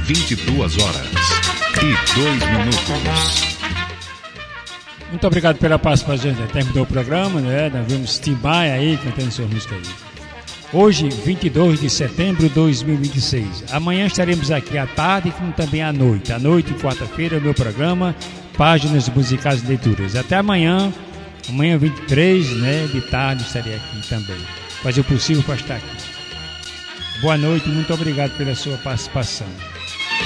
22h02. Muito obrigado pela participação. Já terminou o programa, né? Nós vimos Tim Maia aí cantando sua música aí. Hoje, 22 de setembro de 2026. Amanhã estaremos aqui à tarde e também à noite. À noite, quarta-feira, meu programa Páginas Musicais e Leituras. Até amanhã. Amanhã, 23, né? De tarde, estarei aqui também. Fazer o possível para estar aqui. Boa noite e muito obrigado pela sua participação.